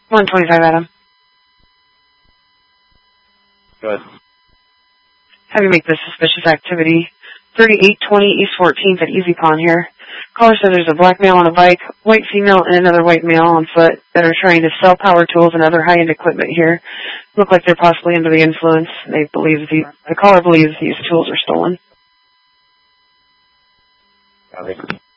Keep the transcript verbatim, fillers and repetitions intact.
one twenty-five, Adam. Go ahead. Have you make this suspicious activity. thirty-eight twenty East fourteenth at Easy Pond here. Caller said there's a black male on a bike, white female, and another white male on foot that are trying to sell power tools and other high-end equipment here. Look like they're possibly under the influence. They believe the, the caller believes these tools are stolen. Copy.